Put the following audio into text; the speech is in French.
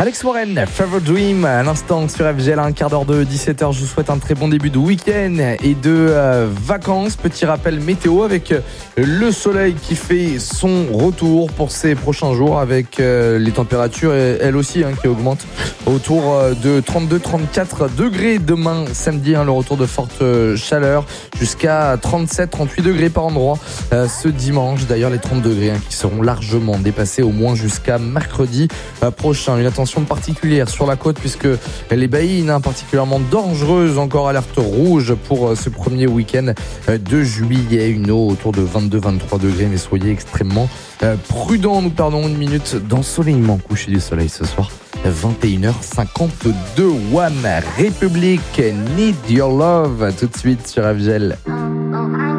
Alex Warren, Fever Dream, à l'instant sur FGL, un quart d'heure de 17h. Je vous souhaite un très bon début de week-end et de vacances. Petit rappel météo avec le soleil qui fait son retour pour ces prochains jours, avec les températures elles aussi qui augmentent autour de 32-34 degrés demain samedi, le retour de forte chaleur jusqu'à 37-38 degrés par endroit ce dimanche. D'ailleurs les 30 degrés qui seront largement dépassés au moins jusqu'à mercredi prochain. Une attention particulière sur la côte puisque les baïnes particulièrement dangereuses, encore alerte rouge pour ce premier week-end de juillet. Une eau autour de 22-23 degrés, mais soyez extrêmement prudents. Nous perdons une minute d'ensoleillement, coucher du soleil ce soir. 21h52. One Republic, Need Your Love, tout de suite sur FGL.